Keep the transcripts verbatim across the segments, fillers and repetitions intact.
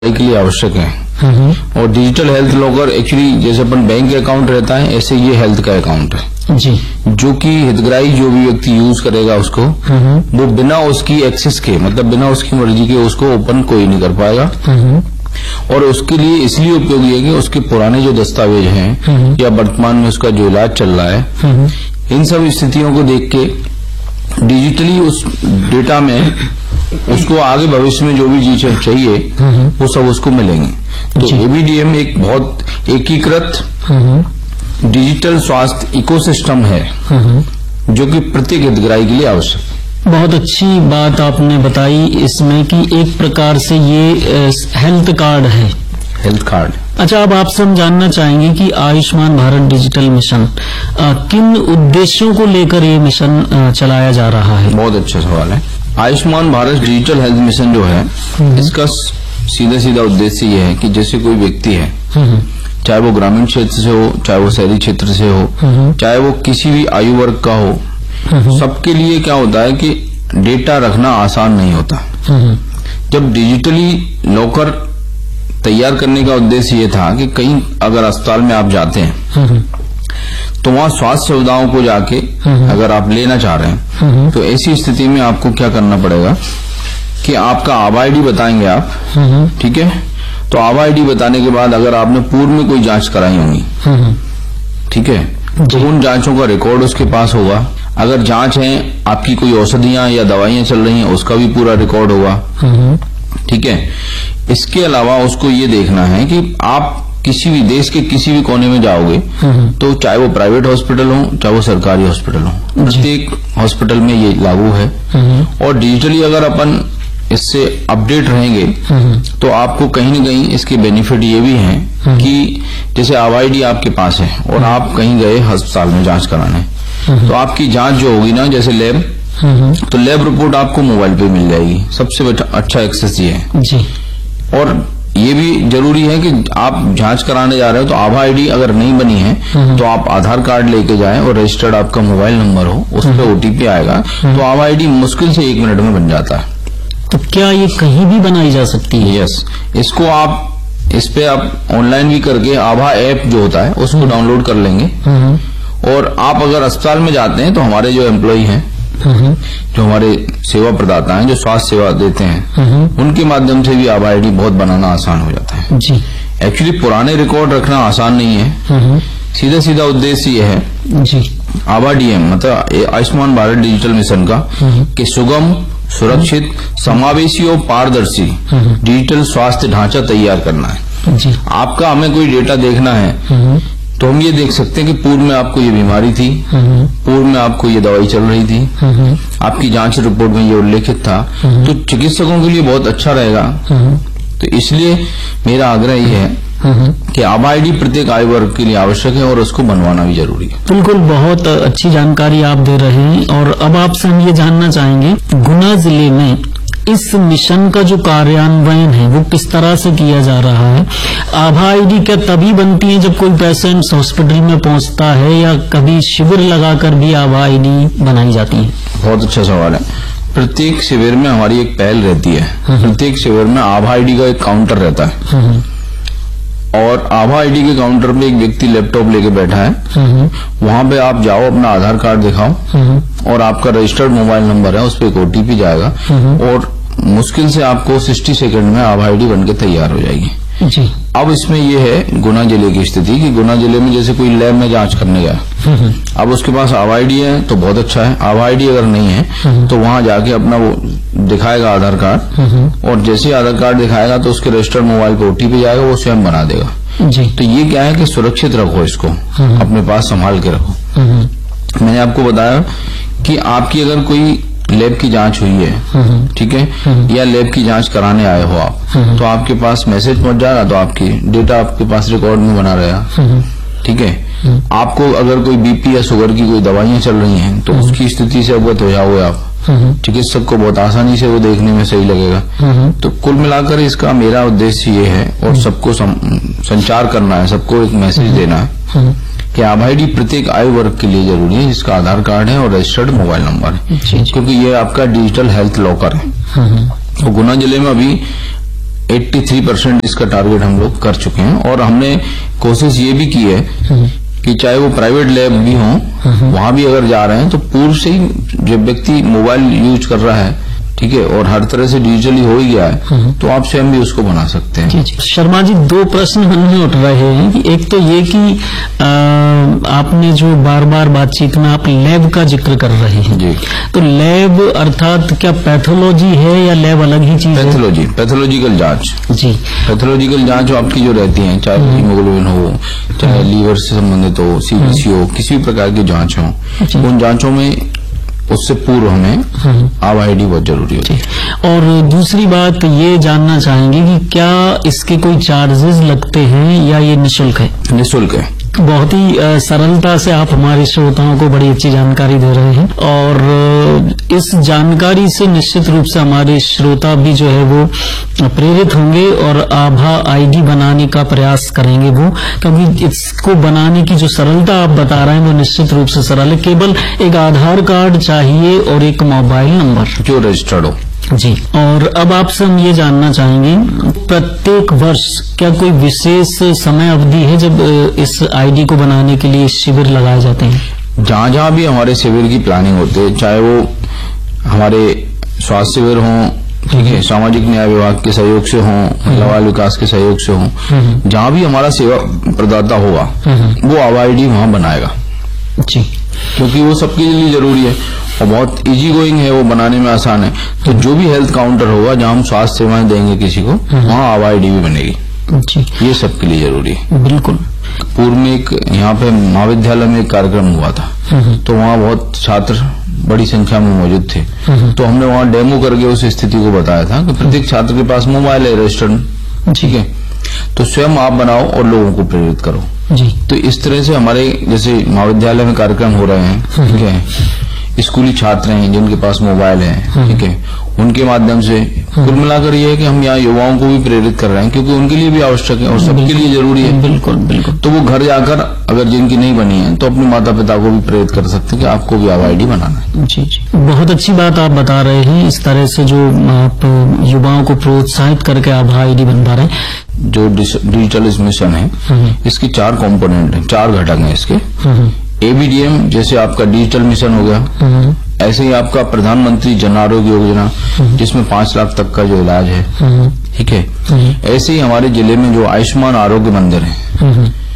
के लिए आवश्यक है। और डिजिटल हेल्थ लॉकर एक्चुअली जैसे अपन बैंक अकाउंट रहता है ऐसे ये हेल्थ का अकाउंट है जी, जो कि हितग्राही जो भी व्यक्ति यूज करेगा उसको वो बिना उसकी एक्सेस के, मतलब बिना उसकी मर्जी के उसको ओपन कोई नहीं कर पाएगा। और उसके लिए इसलिए उपयोगी है कि उसके पुराने जो दस्तावेज हैं या वर्तमान में उसका जो इलाज चल रहा है, इन सब स्थितियों को देख के डिजिटली उस डेटा में उसको आगे भविष्य में जो भी चीजें चाहिए वो सब उसको मिलेंगे। तो एबीडीएम एक बहुत एकीकृत डिजिटल स्वास्थ्य इकोसिस्टम है जो कि प्रत्येक हितग्राही के लिए आवश्यक है। बहुत अच्छी बात आपने बताई इसमें कि एक प्रकार से ये हेल्थ कार्ड है। Health card. अच्छा, अब आपसे हम जानना चाहेंगे कि आयुष्मान भारत डिजिटल मिशन आ, किन उद्देश्यों को लेकर ये मिशन आ, चलाया जा रहा है? बहुत अच्छा सवाल है। Ayushman Bharat digital health mission जो है इसका सीधा सीधा उद्देश्य ये है कि जैसे कोई व्यक्ति है, चाहे वो ग्रामीण क्षेत्र से हो, चाहे वो शहरी क्षेत्र से हो, चाहे वो किसी भी आयु वर्ग का हो, सबके लिए क्या होता है कि डेटा रखना आसान नहीं होता। जब डिजिटली लॉकर तैयार करने का उद्देश्य ये था कि कहीं अगर अस्पताल में आप जाते हैं तो वहां स्वास्थ्य सुविधाओं को जाके अगर आप लेना चाह रहे हैं तो ऐसी स्थिति में आपको क्या करना पड़ेगा कि आपका आभा आईडी बताएंगे आप, ठीक है। तो आभा आईडी बताने के बाद अगर आपने पूर्व में कोई जांच कराई होगी, ठीक है, तो उन जांचों का रिकॉर्ड उसके पास होगा। अगर जांच है आपकी कोई औषधियां या दवाइयां चल रही हैं उसका भी पूरा रिकॉर्ड होगा, ठीक है। इसके अलावा उसको ये देखना है कि आप किसी भी देश के किसी भी कोने में जाओगे तो चाहे वो प्राइवेट हॉस्पिटल हो चाहे वो सरकारी हॉस्पिटल हो, प्रत्येक हॉस्पिटल में ये लागू है। और डिजिटली अगर अपन इससे अपडेट रहेंगे तो आपको कहीं न कहीं इसके बेनिफिट ये भी हैं कि जैसे आभा आईडी आपके पास है और आप कहीं गए अस्पताल में जांच कराने, तो आपकी जांच जो होगी ना, जैसे लैब, तो लैब रिपोर्ट आपको मोबाइल पे मिल जाएगी। सबसे अच्छा एक्सेस ये है जी। और ये भी जरूरी है कि आप जांच कराने जा रहे हो तो आभा आईडी अगर नहीं बनी है तो आप आधार कार्ड लेके जाएं और रजिस्टर्ड आपका मोबाइल नंबर हो, उस पर ओटीपी आएगा तो आभा आईडी मुश्किल से एक मिनट में बन जाता है। तो क्या ये कहीं भी बनाई जा सकती है? यस, इसको आप इस पे आप ऑनलाइन भी करके आभा ऐप जो होता है उसको डाउनलोड कर लेंगे। और आप अगर अस्पताल में जाते हैं तो हमारे जो एम्प्लॉई हैं, जो हमारे सेवा प्रदाता हैं, जो स्वास्थ्य सेवा देते हैं, उनके माध्यम से भी आभा आईडी बहुत बनाना आसान हो जाता है जी। एक्चुअली पुराने रिकॉर्ड रखना आसान नहीं है। सीधा सीधा उद्देश्य ये है जी, आभा डीएम मतलब आयुष्मान भारत डिजिटल मिशन का कि सुगम, सुरक्षित, समावेशी और पारदर्शी डिजिटल स्वास्थ्य ढांचा तैयार करना है जी। आपका हमें कोई डेटा देखना है तो हम ये देख सकते हैं कि पूर्व में आपको ये बीमारी थी, पूर्व में आपको ये दवाई चल रही थी, आपकी जांच रिपोर्ट में ये उल्लेखित था, तो चिकित्सकों के लिए बहुत अच्छा रहेगा। तो इसलिए मेरा आग्रह ये है कि आभा आईडी प्रत्येक आयु वर्ग के लिए आवश्यक है और उसको बनवाना भी जरूरी है। बिल्कुल, बहुत अच्छी जानकारी आप दे रहे हैं। और अब आपसे हम ये जानना चाहेंगे, गुना जिले में इस मिशन का जो कार्यान्वयन है वो किस तरह से किया जा रहा है? आभा आईडी क्या तभी बनती है जब कोई पेशेंट हॉस्पिटल में पहुंचता है या कभी शिविर लगाकर भी आभा आईडी बनाई जाती है? बहुत अच्छा सवाल है। प्रत्येक शिविर में हमारी एक पहल रहती है। प्रत्येक शिविर में आभा आईडी का एक काउंटर रहता है और आभा आईडी के काउंटर पे एक व्यक्ति लैपटॉप लेके बैठा है। वहां पे आप जाओ, अपना आधार कार्ड दिखाओ और आपका रजिस्टर्ड मोबाइल नंबर है, उस पर एक ओटीपी जाएगा और मुश्किल से आपको साठ सेकंड में आभा आईडी बनके तैयार हो जाएगी जी। अब इसमें ये है गुना जिले की स्थिति कि गुना जिले में जैसे कोई लैब में जांच करने गया, अब उसके पास आभा आईडी है तो बहुत अच्छा है। आभा आईडी अगर नहीं है तो वहां जाके अपना वो दिखाएगा आधार कार्ड और जैसे ही आधार कार्ड दिखाएगा तो उसके रजिस्टर्ड मोबाइल पे ओटीपी जाएगा, वो स्वयं बना देगा जी। तो ये क्या है कि सुरक्षित रखो, इसको अपने पास संभाल के रखो। मैंने आपको बताया कि आपकी अगर कोई लैब की जांच हुई है, ठीक है, या लैब की जांच कराने आए हो आप, तो आपके पास मैसेज पहुंच जाएगा तो आपकी डेटा आपके पास रिकॉर्ड में बना रहेगा, ठीक है। आपको अगर कोई बीपी या शुगर की कोई दवाइयां चल रही हैं तो उसकी स्थिति से अवगत हो जाओगे आप, चिकित्सक को बहुत आसानी से वो देखने में सही लगेगा। तो कुल मिलाकर इसका मेरा उद्देश्य ये है और सबको संचार करना है, सबको एक मैसेज देना है कि आभा आईडी प्रत्येक आयु वर्ग के लिए जरूरी है, जिसका आधार कार्ड है और रजिस्टर्ड मोबाइल नंबर है, क्योंकि ये आपका डिजिटल हेल्थ लॉकर है। तो गुना जिले में अभी तिरासी परसेंट इसका टारगेट हम लोग कर चुके हैं। और हमने कोशिश ये भी की है कि चाहे वो प्राइवेट लैब भी हों, वहां भी अगर जा रहे हैं तो पूर्व से ही जब व्यक्ति मोबाइल यूज कर रहा है, ठीक है, और हर तरह से डिजिटली हो ही गया है, तो आप स्वयं भी उसको बना सकते हैं। जी जी। शर्मा जी, दो प्रश्न मन में उठ रहे हैं कि एक तो ये कि आ, आपने जो बार बार बातचीत में आप लैब का जिक्र कर रहे हैं जी, तो लैब अर्थात क्या पैथोलॉजी है या लैब अलग ही चीज है? पैथोलॉजी, पैथोलॉजिकल जांच जी। पैथोलॉजिकल जांच आपकी जो रहती है, चाहे हीमोग्लोबिन हो, चाहे लीवर से संबंधित हो, सीबीसी हो, किसी भी प्रकार की जांच हो, उन जांचों में उससे पूर्व हमें आवाईडी बहुत जरूरी होती है। और दूसरी बात ये जानना चाहेंगे कि क्या इसके कोई चार्जेस लगते हैं या ये निःशुल्क है? निःशुल्क है। बहुत ही अ, सरलता से आप हमारे श्रोताओं को बड़ी अच्छी जानकारी दे रहे हैं और अ, इस जानकारी से निश्चित रूप से हमारे श्रोता भी जो है वो प्रेरित होंगे और आभा आईडी बनाने का प्रयास करेंगे वो, क्योंकि इसको बनाने की जो सरलता आप बता रहे हैं वो निश्चित रूप से सरल है। केवल एक आधार कार्ड चाहिए और एक मोबाइल नंबर जो रजिस्टर्ड हो। जी। और अब आपसे हम ये जानना चाहेंगे, प्रत्येक वर्ष क्या कोई विशेष समय अवधि है जब इस आईडी को बनाने के लिए शिविर लगाए जाते हैं? जहां जहां भी हमारे शिविर की प्लानिंग होती है, चाहे वो हमारे स्वास्थ्य शिविर हों, ठीक है, सामाजिक न्याय विभाग के सहयोग से हों, महिला बाल विकास के सहयोग से हों, जहां भी हमारा सेवा प्रदाता होगा वो आवाईडी वहां बनाएगा जी, क्योंकि वो सबके लिए जरूरी है और बहुत इजी गोइंग है, वो बनाने में आसान है। तो जो भी हेल्थ काउंटर होगा जहां हम स्वास्थ्य सेवाएं देंगे किसी को, वहां आवाईडी भी बनेगी जी, ये सबके लिए जरूरी है। बिल्कुल। पूर्व में एक यहाँ पे महाविद्यालय में एक कार्यक्रम हुआ था, तो वहाँ बहुत छात्र बड़ी संख्या में मौजूद थे, तो हमने वहाँ डेमो करके उस स्थिति को बताया था कि प्रत्येक छात्र के पास मोबाइल है, रजिस्टर्ड, ठीक है, तो स्वयं आप बनाओ और लोगों को प्रेरित करो जी। तो इस तरह से हमारे जैसे महाविद्यालय में कार्यक्रम हो रहे हैं, ठीक है, स्कूली छात्र हैं जिनके पास मोबाइल है, ठीक है, उनके माध्यम से कुल मिलाकर ये है कि हम यहाँ युवाओं को भी प्रेरित कर रहे हैं क्योंकि उनके लिए भी आवश्यक है और सबके लिए जरूरी है। बिल्कुल बिल्कुल। तो वो घर जाकर अगर जिनकी नहीं बनी है तो अपने माता पिता को भी प्रेरित कर सकते हैं कि आपको भी आवाईडी बनाना है। जी जी, बहुत अच्छी बात आप बता रहे हैं। इस तरह से जो आप युवाओं को प्रोत्साहित करके आभा आईडी बनवा रहे हैं। जो डिजिटल इस मिशन है इसकी चार कंपोनेंट है, चार घटक हैं इसके। एबीडीएम जैसे आपका डिजिटल मिशन हो गया, ऐसे ही आपका प्रधानमंत्री जन आरोग्य योजना जिसमें पांच लाख तक का जो इलाज है, ठीक है, ऐसे ही हमारे जिले में जो आयुष्मान आरोग्य मंदिर है,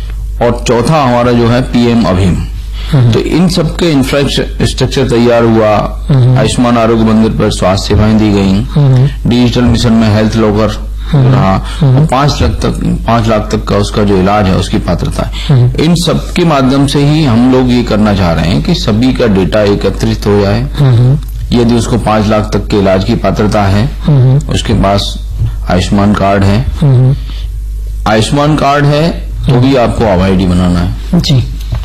और चौथा हमारा जो है पीएम अभीम। तो इन सबके इंफ्रास्ट्रक्चर तैयार हुआ, आयुष्मान आरोग्य मंदिर पर स्वास्थ्य सेवाएं दी गई, डिजिटल मिशन में हेल्थ लॉकर रहा, और पांच लाख तक पांच लाख तक का उसका जो इलाज है उसकी पात्रता है। इन सब के माध्यम से ही हम लोग ये करना चाह रहे हैं कि सभी का डेटा एकत्रित हो जाए। यदि उसको पांच लाख तक के इलाज की पात्रता है, उसके पास आयुष्मान कार्ड है, आयुष्मान कार्ड है तो भी आपको आवाईडी बनाना है जी।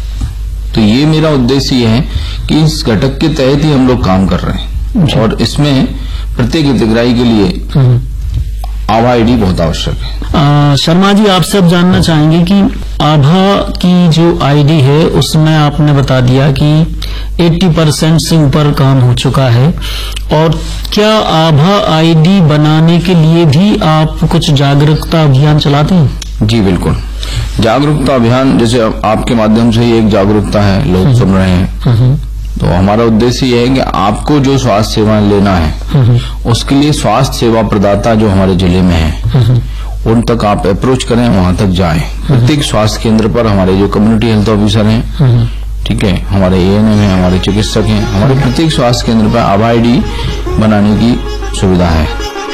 तो ये मेरा उद्देश्य ये है कि इस घटक के तहत ही हम लोग काम कर रहे हैं और इसमें प्रत्येक हितग्राही के लिए आभा आईडी बहुत आवश्यक है। आ, शर्मा जी, आपसे अब जानना चाहेंगे कि आभा की जो आईडी है उसमें आपने बता दिया कि अस्सी परसेंट से ऊपर काम हो चुका है, और क्या आभा आईडी बनाने के लिए भी आप कुछ जागरूकता अभियान चलाते हैं? जी बिल्कुल, जागरूकता अभियान जैसे आपके माध्यम से ही एक जागरूकता है, लोग सुन रहे हैं, तो हमारा उद्देश्य यह है कि आपको जो स्वास्थ्य सेवाएं लेना है उसके लिए स्वास्थ्य सेवा प्रदाता जो हमारे जिले में है उन तक आप अप्रोच करें, वहां तक जाएं। प्रत्येक स्वास्थ्य केंद्र पर हमारे जो कम्युनिटी हेल्थ ऑफिसर हैं, ठीक है, हमारे एएनएम हैं, हमारे चिकित्सक हैं, हमारे प्रत्येक स्वास्थ्य केंद्र पर आभा आईडी बनाने की सुविधा है।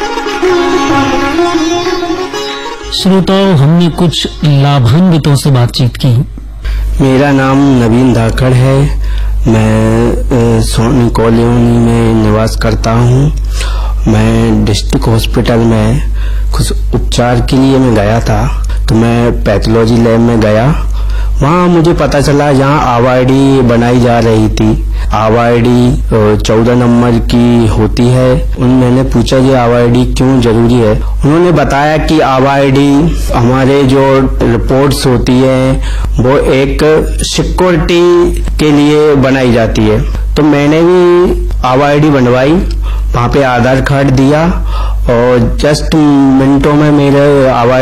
श्रोताओं, हमने कुछ लाभान्वितों से बातचीत की। मेरा नाम नवीन धाकड़ है, मैं सोनी कॉलोनी में निवास करता हूँ। मैं डिस्ट्रिक्ट हॉस्पिटल में कुछ उपचार के लिए मैं गया था, तो मैं पैथोलॉजी लैब में गया। वहाँ मुझे पता चला यहाँ आभा आईडी बनाई जा रही थी। आभा आईडी चौदह नंबर की होती है। उन मैंने पूछा ये आभा आईडी क्यों जरूरी है। उन्होंने बताया कि आभा आईडी हमारे जो रिपोर्ट्स होती है वो एक सिक्योरिटी के लिए बनाई जाती है। तो मैंने भी आभा आईडी बनवाई, वहाँ पे आधार कार्ड दिया और जस्ट मिनटों में मेरे आवाज